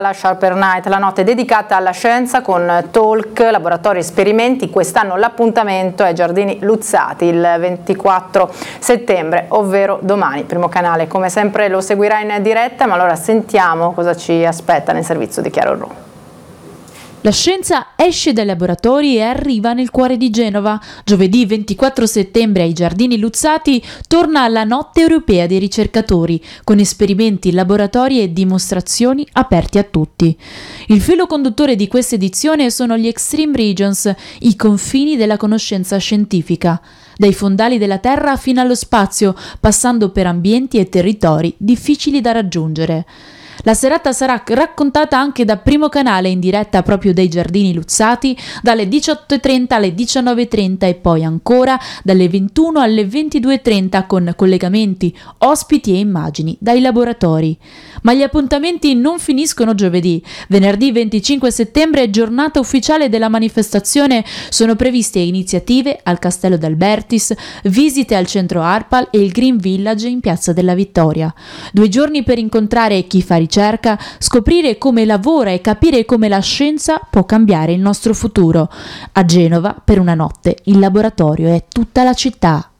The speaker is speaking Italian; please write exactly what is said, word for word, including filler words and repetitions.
La Sharper Night, la notte dedicata alla scienza con talk, laboratori, esperimenti. Quest'anno l'appuntamento è ai Giardini Luzzati il ventiquattro settembre, ovvero domani. Primo Canale come sempre lo seguirà in diretta, ma allora sentiamo cosa ci aspetta nel servizio di Chiaro Ru. La scienza esce dai laboratori e arriva nel cuore di Genova. Giovedì ventiquattro settembre ai Giardini Luzzati torna la Notte Europea dei Ricercatori, con esperimenti, laboratori e dimostrazioni aperti a tutti. Il filo conduttore di questa edizione sono gli Extreme Regions, i confini della conoscenza scientifica, dai fondali della Terra fino allo spazio, passando per ambienti e territori difficili da raggiungere. La serata sarà raccontata anche da Primo Canale in diretta proprio dai Giardini Luzzati dalle diciotto e trenta alle diciannove e trenta e poi ancora dalle ventuno alle ventidue e trenta con collegamenti, ospiti e immagini dai laboratori. Ma gli appuntamenti non finiscono giovedì. Venerdì venticinque settembre, giornata ufficiale della manifestazione, sono previste iniziative al Castello d'Albertis, visite al centro ARPAL e il Green Village in Piazza della Vittoria. Due giorni per incontrare chi fa ricerca, scoprire come lavora e capire come la scienza può cambiare il nostro futuro. A Genova, per una notte, il laboratorio è tutta la città.